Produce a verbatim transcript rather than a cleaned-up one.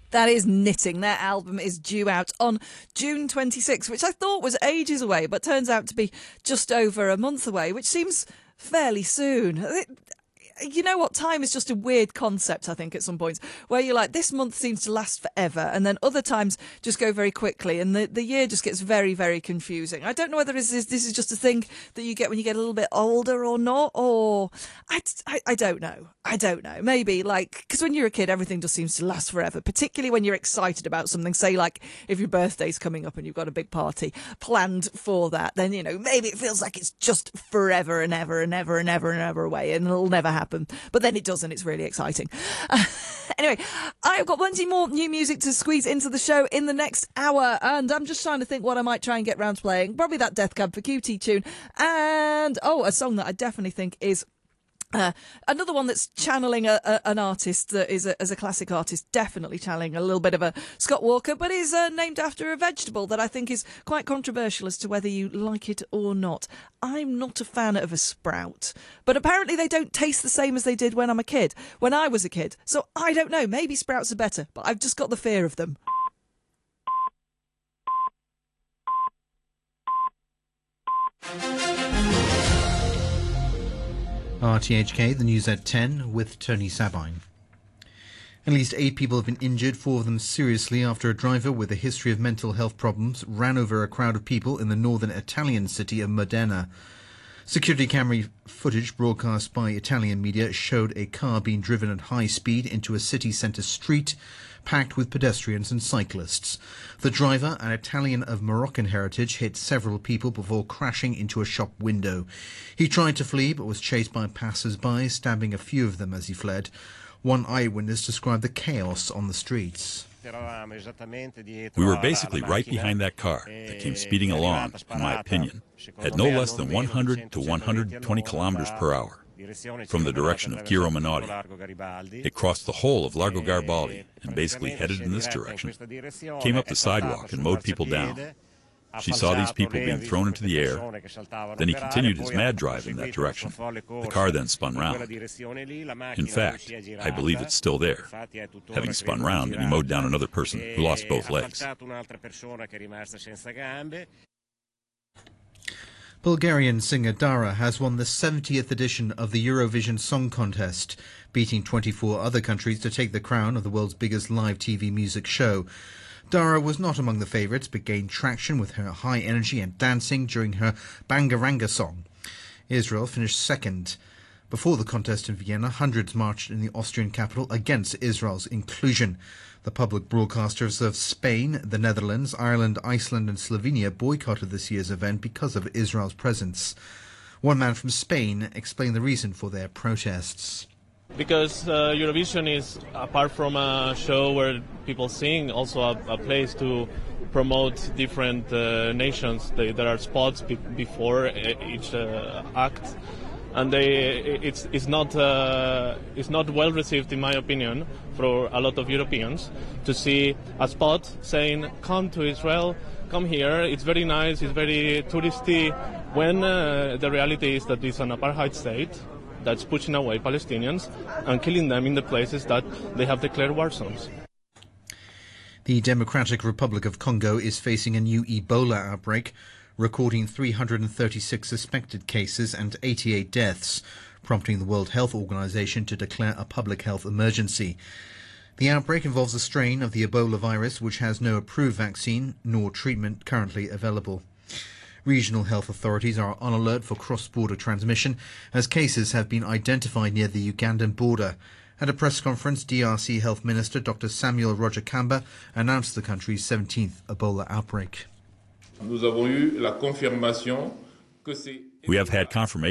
That is Knitting. Their album is due out on June twenty-sixth, which I thought was ages away, but turns out to be just over a month away, which seems fairly soon. You know what? Time is just a weird concept, I think, at some points, where you're like, this month seems to last forever, and then other times just go very quickly, and the, the year just gets very, very confusing. I don't know whether this is, this is just a thing that you get when you get a little bit older or not, or I, I, I don't know. I don't know. Maybe, like, because when you're a kid, everything just seems to last forever, particularly when you're excited about something. Say, like, if your birthday's coming up and you've got a big party planned for that, then, you know, maybe it feels like it's just forever and ever and ever and ever and ever away, and it'll never happen. But then it doesn't. It's really exciting. Uh, anyway, I've got plenty more new music to squeeze into the show in the next hour, and I'm just trying to think what I might try and get round to playing. Probably that Death Cab for Cutie tune, and oh, a song that I definitely think is Uh, another one that's channeling a, a, an artist that is a, as a classic artist, definitely channeling a little bit of a Scott Walker, but is uh, named after a vegetable that I think is quite controversial as to whether you like it or not. I'm not a fan of a sprout, but apparently they don't taste the same as they did when I'm a kid, when I was a kid. So I don't know, maybe sprouts are better, but I've just got the fear of them. R T H K, the news at ten, with Tony Sabine. At least eight people have been injured, four of them seriously, after a driver with a history of mental health problems ran over a crowd of people in the northern Italian city of Modena. Security camera footage broadcast by Italian media showed a car being driven at high speed into a city centre street packed with pedestrians and cyclists. The driver, an Italian of Moroccan heritage, hit several people before crashing into a shop window. He tried to flee but was chased by passers-by, stabbing a few of them as he fled. One eyewitness described the chaos on the streets. We were basically right behind that car that came speeding along, in my opinion, at no less than one hundred to one hundred twenty kilometers per hour from the direction of Giro Minotti. It crossed the whole of Largo Garibaldi and basically headed in this direction, came up the sidewalk and mowed people down. She saw these people being thrown into the air. Then he continued his mad drive in that direction. The car then spun round. In fact, I believe it's still there, having spun round, and he mowed down another person who lost both legs. Bulgarian singer Dara has won the seventieth edition of the Eurovision Song Contest, beating twenty-four other countries to take the crown of the world's biggest live T V music show. Dara was not among the favourites, but gained traction with her high energy and dancing during her Bangaranga song. Israel finished second. Before the contest in Vienna, hundreds marched in the Austrian capital against Israel's inclusion. The public broadcasters of Spain, the Netherlands, Ireland, Iceland and Slovenia boycotted this year's event because of Israel's presence. One man from Spain explained the reason for their protests. Because uh, Eurovision is, apart from a show where people sing, also a, a place to promote different uh, nations. They, there are spots be- before each uh, act, and they, it's, it's not uh, it's not well received, in my opinion, for a lot of Europeans to see a spot saying, "Come to Israel, come here. It's very nice. It's very touristy." When uh, the reality is that it's an apartheid state that's pushing away Palestinians and killing them in the places that they have declared war zones. The Democratic Republic of Congo is facing a new Ebola outbreak, recording three hundred thirty-six suspected cases and eighty-eight deaths, prompting the World Health Organization to declare a public health emergency. The outbreak involves a strain of the Ebola virus which has no approved vaccine nor treatment currently available. Regional health authorities are on alert for cross-border transmission as cases have been identified near the Ugandan border. At a press conference, D R C Health Minister Doctor Samuel Roger Kamba announced the country's seventeenth Ebola outbreak. We have had confirmation